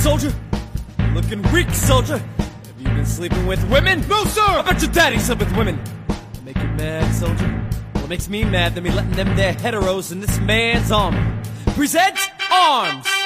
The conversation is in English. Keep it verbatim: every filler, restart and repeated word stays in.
Soldier, you're looking weak, soldier. Have you been sleeping with women? No, sir! I bet your daddy slept with women. Make you mad, soldier? Well, it makes me mad that me letting them there heteros in this man's army. Present arms!